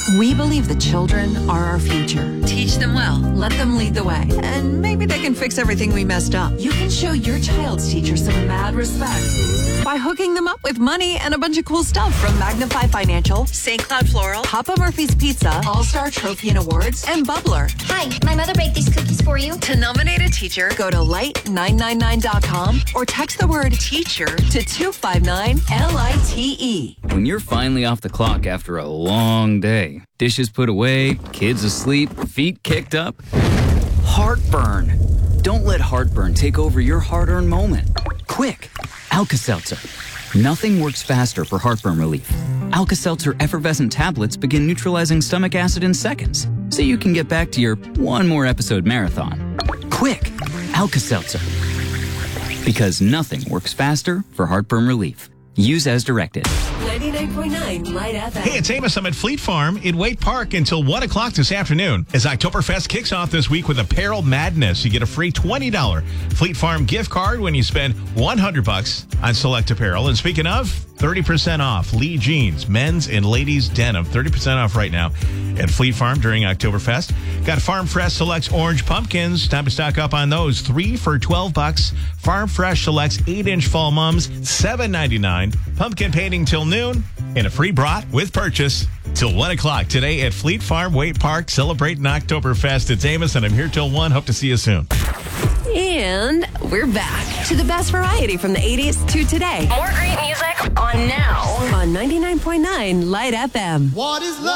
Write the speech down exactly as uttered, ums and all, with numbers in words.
We believe the children are our future. Teach them well, let them lead the way, and maybe they can fix everything we messed up. You can show your child's teacher some mad respect by hooking them up with money and a bunch of cool stuff from Magnify Financial, Saint Cloud Floral, Papa Murphy's Pizza, All-Star Trophy and Awards, and Bubbler. Hi, my mother baked these cookies for you. To nominate a teacher, go to light nine nine nine dot com or text the word teacher to two five nine L I T E. When you're finally off the clock after a long day, dishes put away, kids asleep, feet kicked up, heartburn. Don't let heartburn take over your hard-earned moment. Quick, Alka-Seltzer. Nothing works faster for heartburn relief. Alka-Seltzer effervescent tablets begin neutralizing stomach acid in seconds, so you can get back to your one more episode marathon. Quick, Alka-Seltzer. Because nothing works faster for heartburn relief. Use as directed. ninety-nine point nine Light F M. Hey, it's Amos. I'm at Fleet Farm in Waite Park until one o'clock this afternoon as Oktoberfest kicks off this week with Apparel Madness. You get a free twenty dollars Fleet Farm gift card when you spend one hundred bucks on select apparel. And speaking of, thirty percent off Lee Jeans, men's and ladies denim. thirty percent off right now at Fleet Farm during Oktoberfest. Got Farm Fresh Selects orange pumpkins. Time to stock up on those. Three for twelve bucks. Farm Fresh Selects eight inch fall mums, seven ninety-nine. Pumpkin painting till noon. And a free brat with purchase till one o'clock today at Fleet Farm, Waite Park, celebrating Oktoberfest. It's Amos, and I'm here till one. Hope to see you soon. And we're back to the best variety from the eighties to today More great music on now. on ninety-nine point nine Light F M. What is love?